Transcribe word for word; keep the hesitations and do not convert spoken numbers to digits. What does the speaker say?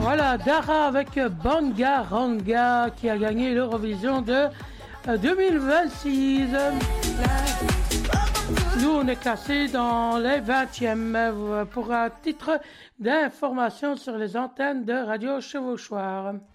Voilà, Dara avec Banga Ranga qui a gagné l'Eurovision de deux mille vingt-six. Nous, on est classé dans les vingtièmes pour un titre d'information sur les antennes de Radio Chevauchoir.